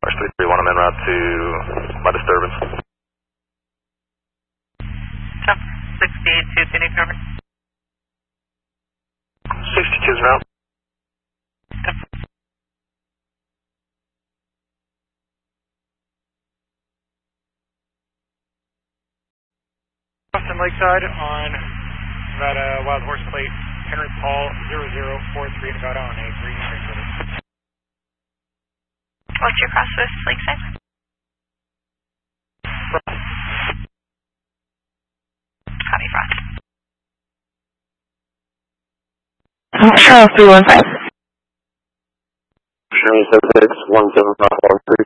331, I'm en route to my disturbance. 62, Phoenix, over. 62's route. Austin Lakeside on Nevada Wild Horse Plate, Henry Paul 0043 Nevada on a green transmitter. What's your cross with Lakeside? Copy, Frost. Charles 315. Showing 761754.